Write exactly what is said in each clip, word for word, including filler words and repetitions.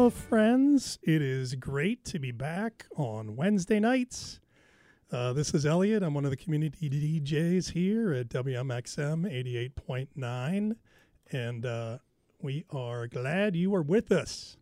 Hello, friends. It is great to be back on Wednesday nights. Uh, this is Elliot. I'm one of the community D Js here at W M X M eighty-eight point nine, and uh, we are glad you are with us.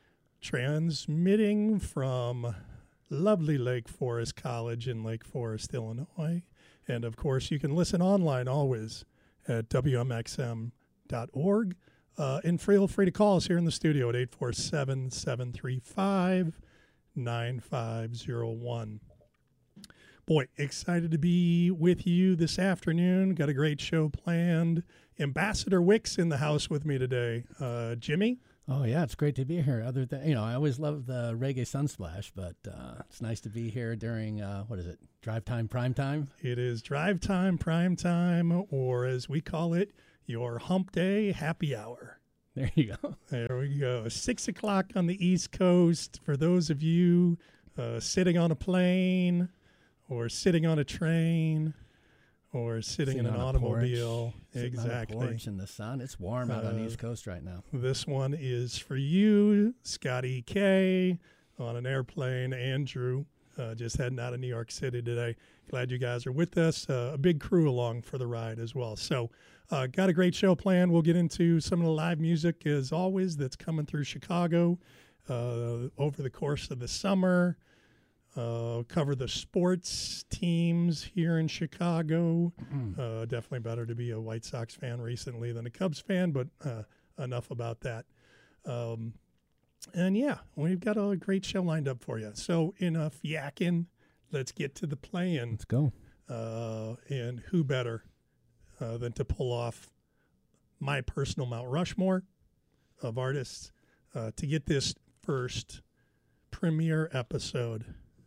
Transmitting from lovely Lake Forest College in Lake Forest, Illinois. And, of course, you can listen online always at W M X M dot org. Uh, and feel free to call us here in the studio at eight four seven, seven three five, nine five zero one. Boy, excited to be with you this afternoon. Got a great show planned. Ambassador Wicks in the house with me today. Uh, Jimmy? Oh, yeah, it's great to be here. Other than, you know, I always love the reggae sunsplash, but uh, it's nice to be here during, uh, what is it, drive time, prime time? It is drive time, prime time, or as we call it, your hump day happy hour. There you go. There we go. Six o'clock on the East Coast. For those of you uh, sitting on a plane or sitting on a train or sitting, sitting in an automobile. Porch, exactly. On a porch in the sun. It's warm out uh, on the East Coast right now. This one is for you, Scotty K, on an airplane. Andrew, uh, just heading out of New York City today. Glad you guys are with us. Uh, a big crew along for the ride as well. So, Uh, got a great show planned. We'll get into some of the live music, as always, that's coming through Chicago uh, over the course of the summer. Uh, cover the sports teams here in Chicago. Uh, definitely better to be a White Sox fan recently than a Cubs fan, but uh, enough about that. Um, and, yeah, we've got a great show lined up for you. So, enough yakking. Let's get to the playing. Let's go. Uh, and who better Uh, than to pull off my personal Mount Rushmore of artists uh, to get this first premiere episode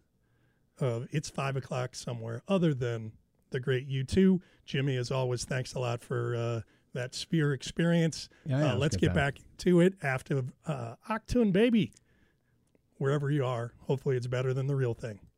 of It's Five O'Clock Somewhere Other Than the Great U two. Jimmy, as always, thanks a lot for uh, that Sphere experience. Yeah, yeah, uh, let's get back. back to it after uh, Achtung Baby. Wherever you are, hopefully it's better than the real thing.